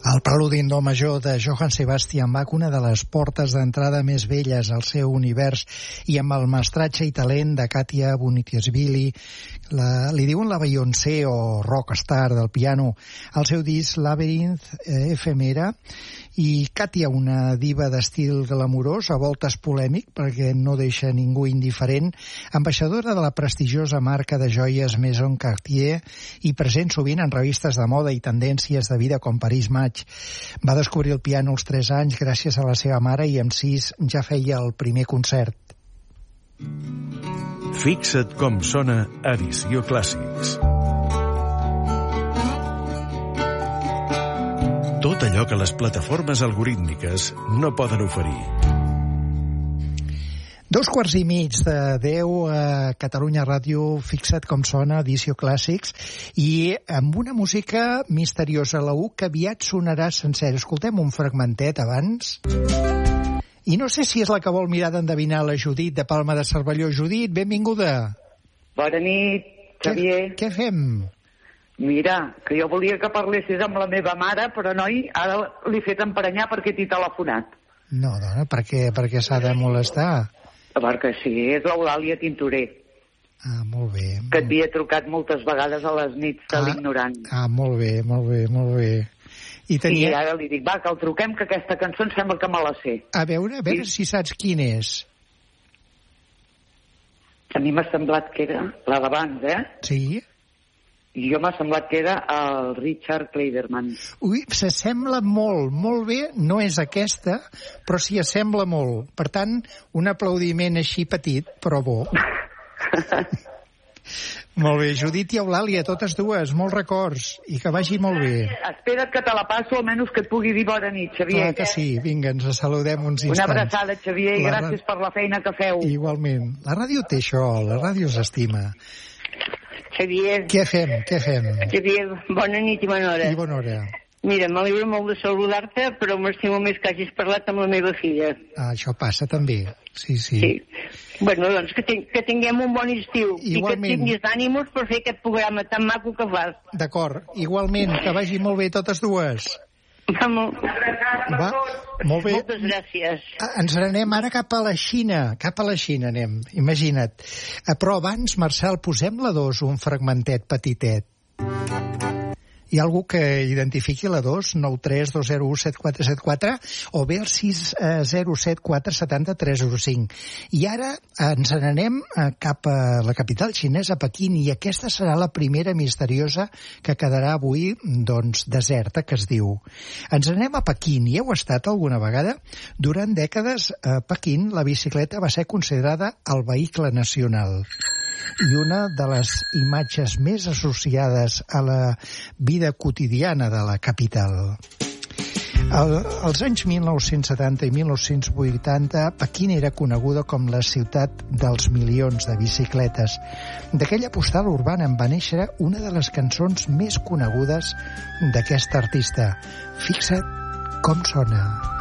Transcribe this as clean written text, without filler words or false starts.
El preludi en do major de Johann Sebastian Bach, una de les portes d'entrada més belles al seu univers, i amb el mestratge i talent de Katia Bonitiashvili, li diuen la Beyoncé o rockstar del piano, al seu disc Labyrinth Ephemera. I Katia, una diva d'estil glamurós, a voltes polèmic, perquè no deixa ningú indiferent, ambaixadora de la prestigiosa marca de joies Maison Cartier i present sovint en revistes de moda i tendències de vida com Paris Match. Va descobrir el piano als 3 anys gràcies a la seva mare i amb 6 ja feia el primer concert. Fixa't com sona Edició Clàssics. Tot allò que les plataformes algorítmiques no poden oferir. 9:15 a Catalunya Ràdio, Fixa't com sona, Edició Clàssics, i amb una música misteriosa, la U, que aviat sonarà sencera. Escoltem un fragmentet abans. I no sé si és la que vol mirar d'endevinar la Judit de Palma de Cervelló. Judit, benvinguda. Bona nit, Xavier. Què fem? Mira, que jo volia que parlessis amb la meva mare, però noi, ara l'he fet emprenyar perquè t'he telefonat. No, dona, per què s'ha de molestar? Perquè sí, és l'Eulàlia Tintorer. Ah, molt bé. Que et havia trucat moltes vegades a les nits de l'ignorant. Ah, molt bé, molt bé, molt bé. I ara li dic, va, que el truquem, que aquesta cançó em sembla que me la sé. A veure si saps quin és. A mi m'ha semblat que era la d'abans, Sí? I jo m'ha semblat que era el Richard Clayderman. Ui, s'assembla molt, molt bé. No és aquesta, però s'hi assembla molt. Per tant, un aplaudiment així petit, però bo. Molt bé, Judit i Eulàlia, totes dues, molts records, i que vagi molt bé. Espera't que te la passo, almenys que et pugui dir bona nit, Xavier. Clar que sí, vinga, ens saludem uns instants. Una abraçada, Xavier, i gràcies per la feina que feu. Igualment. La ràdio té això, la ràdio s'estima. Xavier. Què fem? Xavier, bona nit i bona hora. I bona hora. Mira, m'alegro molt de saludar-te, però m'estimo més que hagis parlat amb la meva filla. Ah, això passa també, sí. Bueno, doncs que tinguem un bon estiu. Igualment. I que tinguis ànimos per fer aquest programa tan maco que fas. D'acord, igualment, que vagi molt bé totes dues. Va, molt bé. Moltes gràcies. Ens n'anem ara cap a la Xina anem, imagina't. Però abans, Marcel, posem la 2, un fragmentet petitet. Hi ha algú que identifiqui la 2, 932017474, o bé el 607470305. I ara ens n'anem cap a la capital xinesa, Pequín, i aquesta serà la primera misteriosa que quedarà avui, doncs, deserta, que es diu. Ens n'anem a Pequín. Hi heu estat alguna vegada? Durant dècades, a Pequín, la bicicleta va ser considerada el vehicle nacional. I una de les imatges més associades a la vida quotidiana de la capital. Als anys 1970 i 1980, Pequín era coneguda com la ciutat dels milions de bicicletes. D'aquella postal urbana en va néixer una de les cançons més conegudes d'aquest artista. Fixa't com sona.